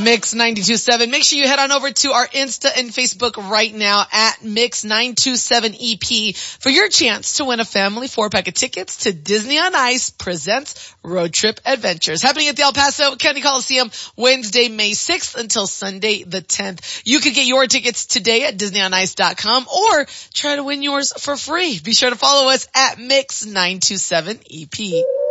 Mix927. Make sure you head on over to our Insta and Facebook right now at Mix927EP for your chance to win a family 4-pack of tickets to Disney on Ice presents Road Trip Adventures. Happening at the El Paso County Coliseum Wednesday, May 6th until Sunday the 10th. You can get your tickets today at DisneyOnIce.com or try to win yours for free. Be sure to follow us at Mix927EP.